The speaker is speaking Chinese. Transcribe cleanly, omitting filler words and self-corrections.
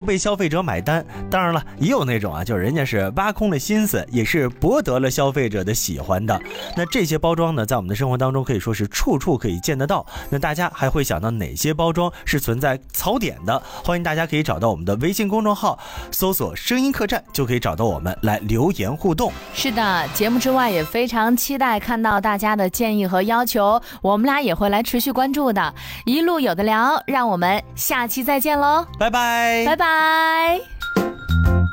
被消费者买单。当然了，也有那种就是人家是挖空了心思，也是博得了消费者的喜欢的。那这些包装呢，在我们的生活当中可以说是处处可以见得到。那大家还会想到哪些包装是存在槽点的？欢迎大家可以找到我们的微信公众号，搜索声音客栈，就可以找到我们来留言互动。 是的，节目之外也非常期待看到大家的建议和要求，我们俩也会来持续关注的。一路有的聊，让我们下期再见喽， 拜拜， 拜拜。